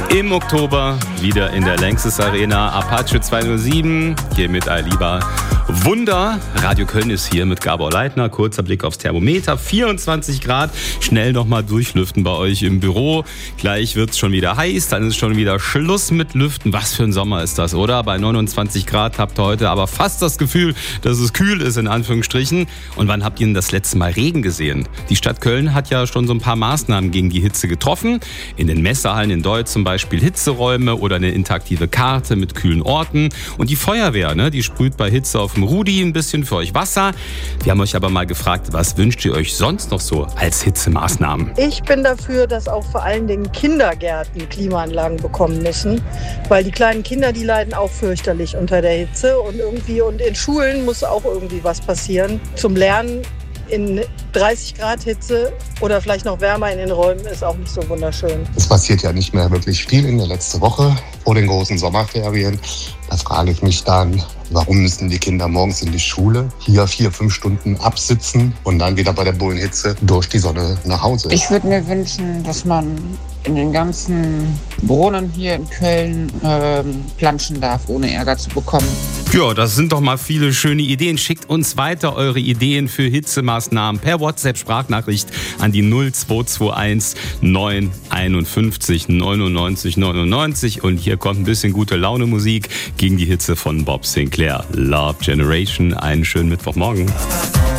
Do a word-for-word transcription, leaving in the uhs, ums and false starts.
Im Oktober wieder in der Lanxess Arena, Apache zweihundertsieben, hier mit Aliba Wunder. Radio Köln ist hier mit Gabor Leitner. Kurzer Blick aufs Thermometer, vierundzwanzig Grad. Schnell nochmal durchlüften bei euch im Büro. Gleich wird's schon wieder heiß, dann ist schon wieder Schluss mit Lüften. Was für ein Sommer ist das, oder? Bei neunundzwanzig Grad habt ihr heute aber fast das Gefühl, dass es kühl ist, in Anführungsstrichen. Und wann habt ihr denn das letzte Mal Regen gesehen? Die Stadt Köln hat ja schon so ein paar Maßnahmen gegen die Hitze getroffen. In den Messehallen in Deutsch zum Beispiel Hitzeräume oder eine interaktive Karte mit kühlen Orten. Und die Feuerwehr, ne, die sprüht bei Hitze auf dem Rudi ein bisschen für euch Wasser. Wir haben euch aber mal gefragt, was wünscht ihr euch sonst noch so als Hitzemaßnahmen? Ich bin dafür, dass auch vor allen Dingen Kindergärten Klimaanlagen bekommen müssen, weil die kleinen Kinder, die leiden auch fürchterlich unter der Hitze und irgendwie und in Schulen muss auch irgendwie was passieren. Zum Lernen in dreißig Grad Hitze oder vielleicht noch wärmer in den Räumen ist auch nicht so wunderschön. Es passiert ja nicht mehr wirklich viel in der letzten Woche vor den großen Sommerferien. Da frage ich mich dann, warum müssen die Kinder morgens in die Schule, hier vier, fünf Stunden absitzen und dann wieder bei der Bullenhitze durch die Sonne nach Hause? Ich würde mir wünschen, dass man in den ganzen Brunnen hier in Köln ähm, planschen darf, ohne Ärger zu bekommen. Ja, das sind doch mal viele schöne Ideen. Schickt uns weiter eure Ideen für Hitzemaßnahmen per WhatsApp-Sprachnachricht an die null zwei zwei eins neun einundfünfzig neunundneunzig neunundneunzig. Und hier kommt ein bisschen gute Laune Musik gegen die Hitze von Bob Sinclair. Love Generation. Einen schönen Mittwochmorgen.